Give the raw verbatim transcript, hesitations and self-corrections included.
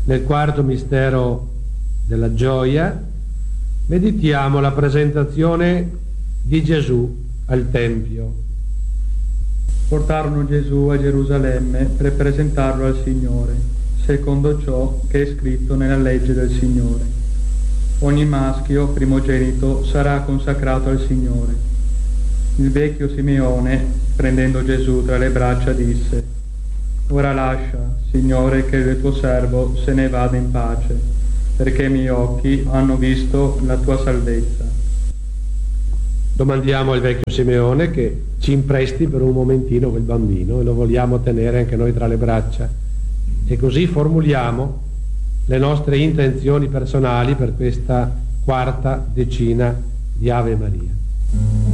Nel quarto mistero della gioia meditiamo la presentazione di Gesù al Tempio. Portarono Gesù a Gerusalemme per presentarlo al Signore, secondo ciò che è scritto nella legge del Signore. Ogni maschio primogenito sarà consacrato al Signore. Il vecchio Simeone, prendendo Gesù tra le braccia, disse: Ora lascia, Signore, che il tuo servo se ne vada in pace, perché i miei occhi hanno visto la tua salvezza. Domandiamo al vecchio Simeone che ci impresti per un momentino quel bambino e lo vogliamo tenere anche noi tra le braccia. E così formuliamo le nostre intenzioni personali per questa quarta decina di Ave Maria.